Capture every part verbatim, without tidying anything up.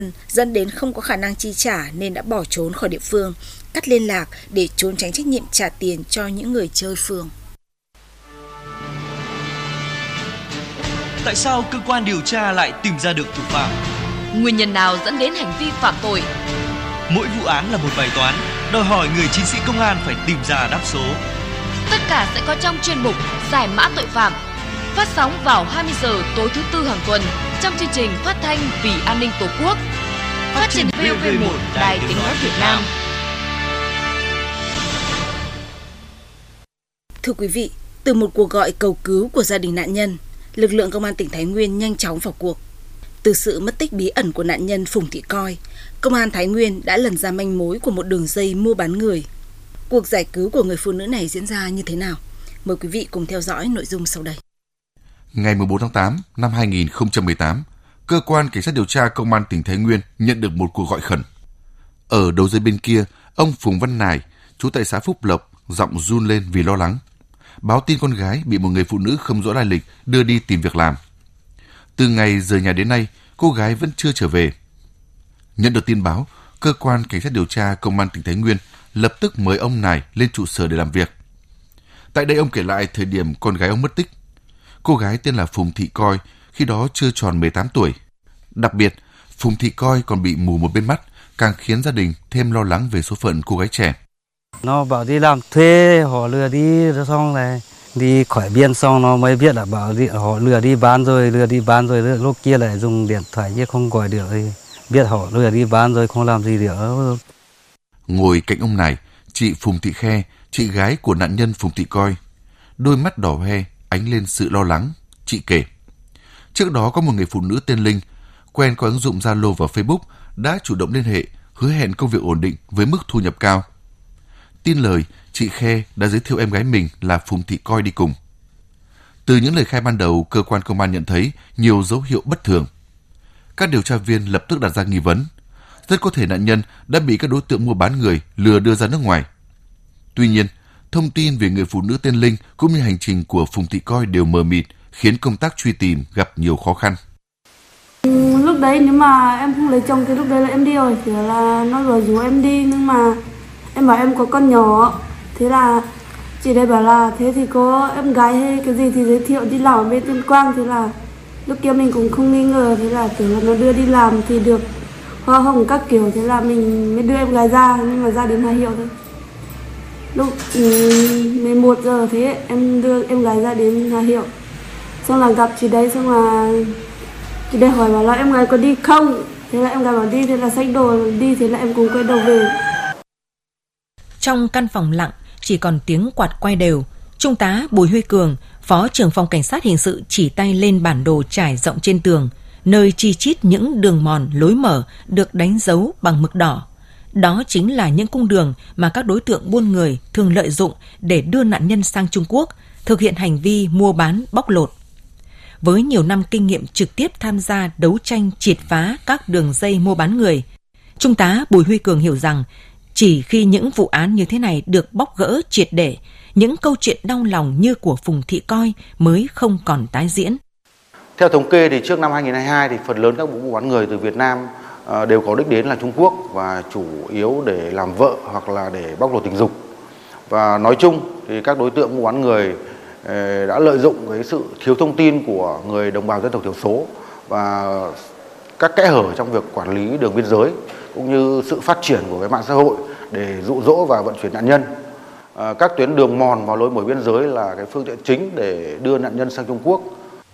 dẫn đến không có khả năng chi trả nên đã bỏ trốn khỏi địa phương, cắt liên lạc để trốn tránh trách nhiệm trả tiền cho những người chơi phường. Tại sao cơ quan điều tra lại tìm ra được thủ phạm? Nguyên nhân nào dẫn đến hành vi phạm tội? Mỗi vụ án là một bài toán, đòi hỏi người chiến sĩ công an phải tìm ra đáp số. Tất cả sẽ có trong chuyên mục Giải mã tội phạm, phát sóng vào hai mươi giờ tối thứ tư hàng tuần trong chương trình phát thanh Vì an ninh Tổ quốc, phát trên vê o vê một Đài Tiếng nói Việt Nam. Thưa quý vị, từ một cuộc gọi cầu cứu của gia đình nạn nhân, lực lượng công an tỉnh Thái Nguyên nhanh chóng vào cuộc. Từ sự mất tích bí ẩn của nạn nhân Phùng Thị Coi, công an Thái Nguyên đã lần ra manh mối của một đường dây mua bán người. Cuộc giải cứu của người phụ nữ này diễn ra như thế nào? Mời quý vị cùng theo dõi nội dung sau đây. Ngày mười bốn tháng tám năm hai nghìn không trăm mười tám, cơ quan cảnh sát điều tra công an tỉnh Thái Nguyên nhận được một cuộc gọi khẩn. Ở đầu dây bên kia, ông Phùng Văn Nải, trú tại xã Phúc Lộc, giọng run lên vì lo lắng. Báo tin con gái bị một người phụ nữ không rõ lai lịch đưa đi tìm việc làm. Từ ngày rời nhà đến nay, cô gái vẫn chưa trở về. Nhận được tin báo, cơ quan cảnh sát điều tra công an tỉnh Thái Nguyên lập tức mời ông Nải lên trụ sở để làm việc. Tại đây ông kể lại thời điểm con gái ông mất tích. Cô gái tên là Phùng Thị Coi, khi đó chưa tròn mười tám tuổi. Đặc biệt, Phùng Thị Coi còn bị mù một bên mắt, càng khiến gia đình thêm lo lắng về số phận cô gái trẻ. Nó bảo đi làm thuê, họ lừa đi xong này, đi khỏi biên xong nó mới biết là bảo đi, họ lừa đi bán rồi, lừa đi bán rồi, lúc kia lại dùng điện thoại chứ không gọi được, thì biết họ lừa đi bán rồi không làm gì được. Ngồi cạnh ông này, chị Phùng Thị Khe, chị gái của nạn nhân Phùng Thị Coi, đôi mắt đỏ hoe ánh lên sự lo lắng. Chị kể, trước đó có một người phụ nữ tên Linh quen qua ứng dụng Zalo và Facebook đã chủ động liên hệ, hứa hẹn công việc ổn định với mức thu nhập cao. Tin lời, chị Khe đã giới thiệu em gái mình là Phùng Thị Coi đi cùng. Từ những lời khai ban đầu, cơ quan công an nhận thấy nhiều dấu hiệu bất thường. Các điều tra viên lập tức đặt ra nghi vấn. Rất có thể nạn nhân đã bị các đối tượng mua bán người lừa đưa ra nước ngoài. Tuy nhiên, thông tin về người phụ nữ tên Linh cũng như hành trình của Phùng Thị Coi đều mờ mịt, khiến công tác truy tìm gặp nhiều khó khăn. Lúc đấy nếu mà em không lấy chồng thì lúc đấy là em đi rồi, chỉ là nó rồi rủ em đi, nhưng mà em bảo em có con nhỏ, thế là chị đây bảo là thế thì có em gái hay cái gì thì giới thiệu đi làm ở bên Tuyên Quang, thế là lúc kia mình cũng không nghi ngờ, thế là tưởng là nó đưa đi làm thì được hoa hồng các kiểu, thế là mình mới đưa em gái ra, nhưng mà ra đến Hà Hiệu thôi. Lúc mười một giờ thế em đưa em gái ra đến Hà Hiệu, xong là gặp chị đấy, xong là chị đấy hỏi bảo là em gái có đi không, thế là em gái bảo đi, thế là xách đồ đi, thế là em cùng quay đầu về. Trong căn phòng lặng, chỉ còn tiếng quạt quay đều, Trung tá Bùi Huy Cường, Phó trưởng phòng cảnh sát hình sự chỉ tay lên bản đồ trải rộng trên tường, nơi chi chít những đường mòn lối mở được đánh dấu bằng mực đỏ. Đó chính là những cung đường mà các đối tượng buôn người thường lợi dụng để đưa nạn nhân sang Trung Quốc, thực hiện hành vi mua bán bóc lột. Với nhiều năm kinh nghiệm trực tiếp tham gia đấu tranh triệt phá các đường dây mua bán người, Trung tá Bùi Huy Cường hiểu rằng chỉ khi những vụ án như thế này được bóc gỡ triệt để, những câu chuyện đau lòng như của Phùng Thị Coi mới không còn tái diễn. Theo thống kê thì trước năm hai nghìn không trăm hai mươi hai thì phần lớn các vụ mua bán người từ Việt Nam đều có đích đến là Trung Quốc và chủ yếu để làm vợ hoặc là để bóc lột tình dục. Và nói chung thì các đối tượng mua bán người đã lợi dụng cái sự thiếu thông tin của người đồng bào dân tộc thiểu số và các kẽ hở trong việc quản lý đường biên giới cũng như sự phát triển của cái mạng xã hội để dụ dỗ và vận chuyển nạn nhân. Các tuyến đường mòn vào lối mở biên giới là cái phương tiện chính để đưa nạn nhân sang Trung Quốc.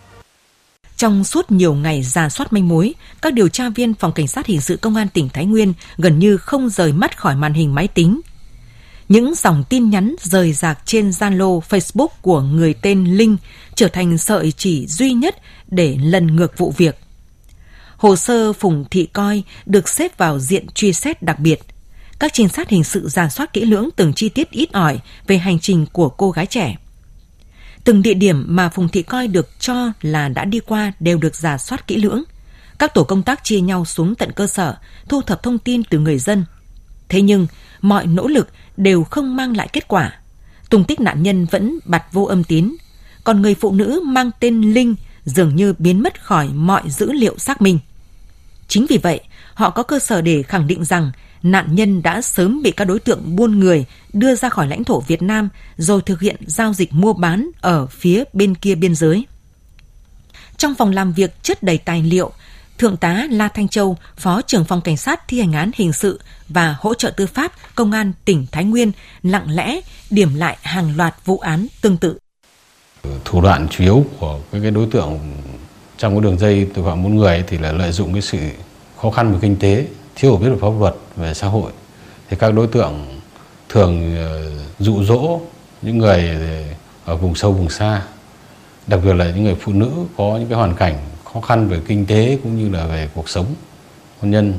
Trong suốt nhiều ngày rà soát manh mối, các điều tra viên Phòng Cảnh sát Hình sự Công an tỉnh Thái Nguyên gần như không rời mắt khỏi màn hình máy tính. Những dòng tin nhắn rời rạc trên Zalo, Facebook của người tên Linh trở thành sợi chỉ duy nhất để lần ngược vụ việc. Hồ sơ Phùng Thị Coi được xếp vào diện truy xét đặc biệt. Các trinh sát hình sự rà soát kỹ lưỡng từng chi tiết ít ỏi về hành trình của cô gái trẻ. Từng địa điểm mà Phùng Thị Coi được cho là đã đi qua đều được rà soát kỹ lưỡng. Các tổ công tác chia nhau xuống tận cơ sở, thu thập thông tin từ người dân. Thế nhưng, mọi nỗ lực đều không mang lại kết quả. Tung tích nạn nhân vẫn bặt vô âm tín, còn người phụ nữ mang tên Linh dường như biến mất khỏi mọi dữ liệu xác minh. Chính vì vậy, họ có cơ sở để khẳng định rằng nạn nhân đã sớm bị các đối tượng buôn người đưa ra khỏi lãnh thổ Việt Nam rồi thực hiện giao dịch mua bán ở phía bên kia biên giới. Trong phòng làm việc chất đầy tài liệu, Thượng tá La Thanh Châu, Phó trưởng phòng Cảnh sát thi hành án hình sự và hỗ trợ tư pháp Công an tỉnh Thái Nguyên lặng lẽ điểm lại hàng loạt vụ án tương tự. Thủ đoạn chủ yếu của cái đối tượng trong cái đường dây tội phạm buôn người thì là lợi dụng cái sự khó khăn về kinh tế, thiếu hiểu biết về pháp luật, về xã hội. Thì các đối tượng thường dụ dỗ những người ở vùng sâu vùng xa, đặc biệt là những người phụ nữ có những cái hoàn cảnh khó khăn về kinh tế cũng như là về cuộc sống hôn nhân,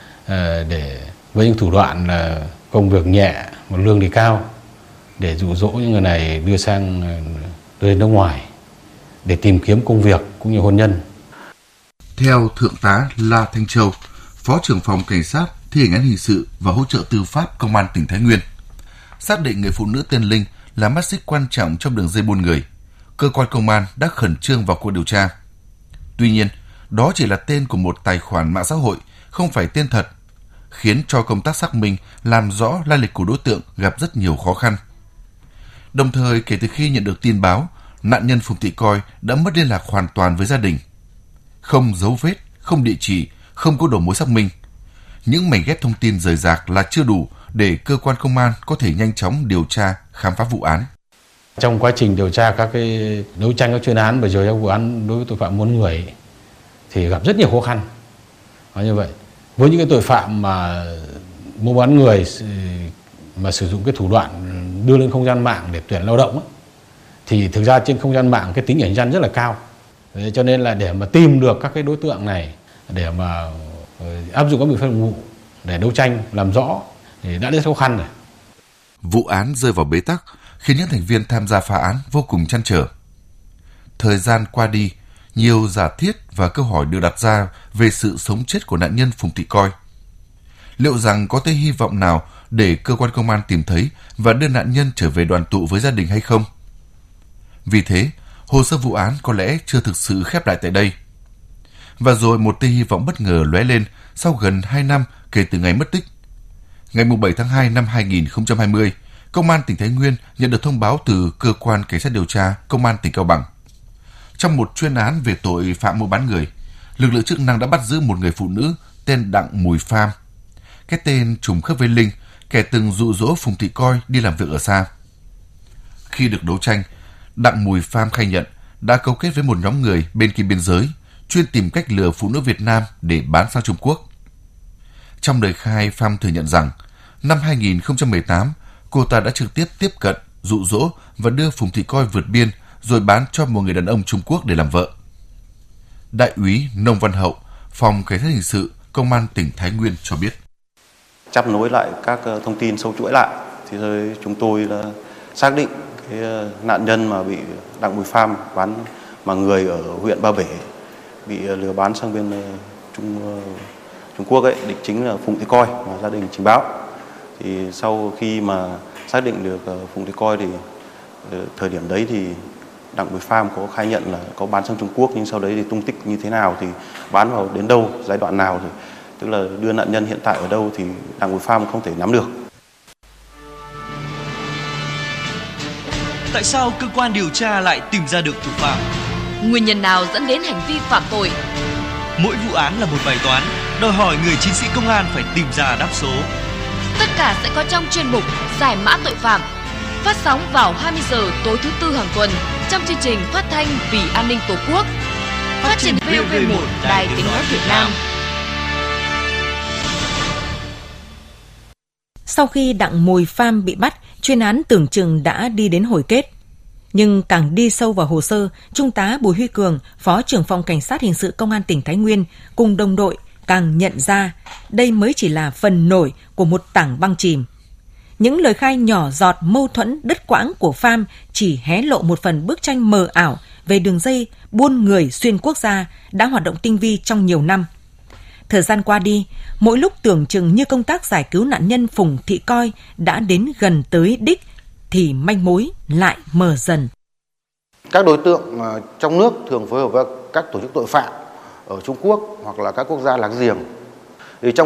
để với những thủ đoạn là công việc nhẹ mà lương thì cao, để dụ dỗ những người này đưa sang đưa đến nước ngoài để tìm kiếm công việc cũng như hôn nhân. Theo Thượng tá La Thanh Châu, Phó trưởng phòng Cảnh sát thi hành án hình sự và hỗ trợ tư pháp Công an tỉnh Thái Nguyên, xác định người phụ nữ tên Linh là mắt xích quan trọng trong đường dây buôn người, cơ quan công an đã khẩn trương vào cuộc điều tra. Tuy nhiên, đó chỉ là tên của một tài khoản mạng xã hội, không phải tên thật, khiến cho công tác xác minh làm rõ lai lịch của đối tượng gặp rất nhiều khó khăn. Đồng thời, kể từ khi nhận được tin báo, nạn nhân Phùng Thị Coi đã mất liên lạc hoàn toàn với gia đình. Không dấu vết, không địa chỉ, không có đầu mối xác minh. Những mảnh ghép thông tin rời rạc là chưa đủ để cơ quan công an có thể nhanh chóng điều tra, khám phá vụ án. Trong quá trình điều tra các cái đấu tranh các chuyên án và rồi các vụ án đối với tội phạm buôn người thì gặp rất nhiều khó khăn. Nói như vậy, với những cái tội phạm mà mua bán người mà sử dụng cái thủ đoạn đưa lên không gian mạng để tuyển lao động ấy, thì thực ra trên không gian mạng cái tính ẩn danh rất là cao. Thế cho nên là để mà tìm được các cái đối tượng này để mà áp dụng các biện pháp nghiệp vụ để đấu tranh làm rõ thì đã rất khó khăn rồi. Vụ án rơi vào bế tắc khiến những thành viên tham gia phá án vô cùng trăn trở. Thời gian qua đi, nhiều giả thiết và câu hỏi được đặt ra về sự sống chết của nạn nhân Phùng Thị Coi. Liệu rằng có tia hy vọng nào để cơ quan công an tìm thấy và đưa nạn nhân trở về đoàn tụ với gia đình hay không? Vì thế, hồ sơ vụ án có lẽ chưa thực sự khép lại tại đây. Và rồi một tia hy vọng bất ngờ lóe lên sau gần hai năm kể từ ngày mất tích. Ngày bảy tháng hai năm hai nghìn không trăm hai mươi, Công an tỉnh Thái Nguyên nhận được thông báo từ Cơ quan Cảnh sát điều tra Công an tỉnh Cao Bằng. Trong một chuyên án về tội phạm mua bán người, lực lượng chức năng đã bắt giữ một người phụ nữ tên Đặng Mùi Pham. Cái tên trùng khớp với Linh, kẻ từng dụ dỗ Phùng Thị Coi đi làm việc ở xa. Khi được đấu tranh, Đặng Mùi Pham khai nhận đã cấu kết với một nhóm người bên kia biên giới, chuyên tìm cách lừa phụ nữ Việt Nam để bán sang Trung Quốc. Trong lời khai, Pham thừa nhận rằng năm hai nghìn không trăm mười tám, cô ta đã trực tiếp tiếp cận, dụ dỗ và đưa Phùng Thị Coi vượt biên rồi bán cho một người đàn ông Trung Quốc để làm vợ. Đại úy Nông Văn Hậu, Phòng Cảnh sát hình sự Công an tỉnh Thái Nguyên cho biết. Chắp nối lại các thông tin sâu chuỗi lại thì chúng tôi là xác định cái nạn nhân mà bị Đặng Mùi Pham bán mà người ở huyện Ba Bể bị lừa bán sang bên Trung Trung Quốc ấy, đích chính là Phùng Thị Coi mà gia đình trình báo. Thì sau khi mà xác định được Phùng Thị Coi thì thời điểm đấy thì Đặng Mùi Pham có khai nhận là có bán sang Trung Quốc, nhưng sau đấy thì tung tích như thế nào thì bán vào đến đâu, giai đoạn nào thì tức là đưa nạn nhân hiện tại ở đâu thì Đặng Mùi Pham không thể nắm được. Tại sao cơ quan điều tra lại tìm ra được thủ phạm? Nguyên nhân nào dẫn đến hành vi phạm tội? Mỗi vụ án là một bài toán, đòi hỏi người chiến sĩ công an phải tìm ra đáp số. Tất cả sẽ có trong chuyên mục Giải mã tội phạm, phát sóng vào hai mươi giờ tối thứ tư hàng tuần trong chương trình phát thanh Vì an ninh Tổ quốc, phát trên vê o vê một Đài Tiếng nói Việt Nam. Sau khi Đặng Mùi Pham bị bắt, chuyên án tưởng chừng đã đi đến hồi kết. Nhưng càng đi sâu vào hồ sơ, Trung tá Bùi Huy Cường, Phó trưởng phòng Cảnh sát hình sự Công an tỉnh Thái Nguyên cùng đồng đội càng nhận ra đây mới chỉ là phần nổi của một tảng băng chìm. Những lời khai nhỏ giọt, mâu thuẫn, đứt quãng của Pham chỉ hé lộ một phần bức tranh mờ ảo về đường dây buôn người xuyên quốc gia đã hoạt động tinh vi trong nhiều năm. Thời gian qua đi, mỗi lúc tưởng chừng như công tác giải cứu nạn nhân Phùng Thị Coi đã đến gần tới đích, thì manh mối lại mờ dần. Các đối tượng trong nước thường phối hợp với các tổ chức tội phạm ở Trung Quốc hoặc là các quốc gia láng giềng Thì trong